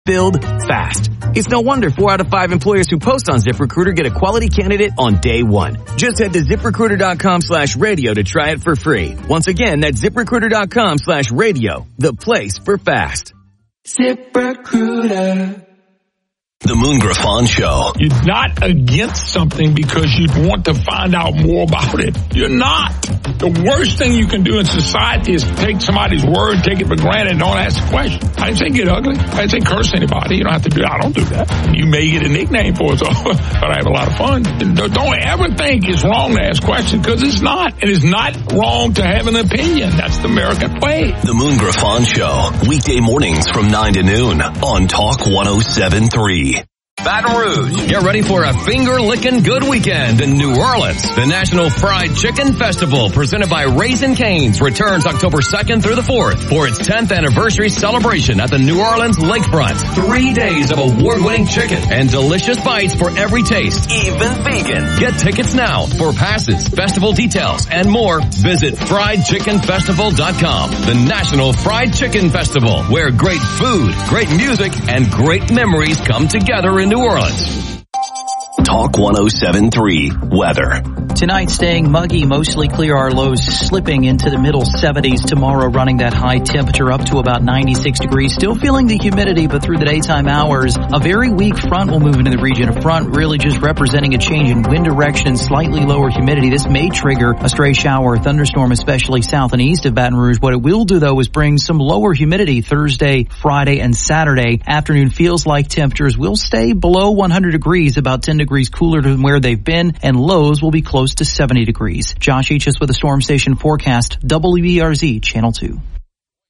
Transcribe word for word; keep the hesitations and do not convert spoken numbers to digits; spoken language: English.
Build fast. It's no wonder four out of five employers who post on ZipRecruiter get a quality candidate on day one. Just head to ZipRecruiter.com slash radio to try it for free. Once again, that's ZipRecruiter.com slash radio, the place for fast. ZipRecruiter. The Moon Griffon Show. You're not against something because you want to find out more about it. You're not. The worst thing you can do in society is take somebody's word, take it for granted, and don't ask a question. I didn't say get ugly. I didn't say curse anybody. You don't have to do that. I don't do that. You may get a nickname for it, so, but I have a lot of fun. Don't ever think it's wrong to ask questions, because it's not. It is not wrong to have an opinion. That's the American way. The Moon Griffon Show. Weekday mornings from nine to noon on Talk one oh seven point three. Baton Rouge. Get ready for a finger-licking good weekend in New Orleans. The National Fried Chicken Festival, presented by Raising Cane's, returns October second through the fourth for its tenth anniversary celebration at the New Orleans Lakefront. Three days of award-winning chicken and delicious bites for every taste, even vegan. Get tickets now. For passes, festival details, and more, visit fried chicken festival dot com. The National Fried Chicken Festival, where great food, great music, and great memories come together in New Orleans. Talk one oh seven point three weather. Tonight staying muggy, mostly clear, our lows slipping into the middle seventies. Tomorrow running that high temperature up to about ninety-six degrees. Still feeling the humidity, but through the daytime hours, a very weak front will move into the region. A front really just representing a change in wind direction and slightly lower humidity. This may trigger a stray shower or thunderstorm, especially south and east of Baton Rouge. What it will do, though, is bring some lower humidity Thursday, Friday, and Saturday. Afternoon feels like temperatures will stay below one hundred degrees, about ten degrees cooler than where they've been, and lows will be close to seventy degrees. Josh Eaches with the Storm Station forecast, W B R Z Channel two.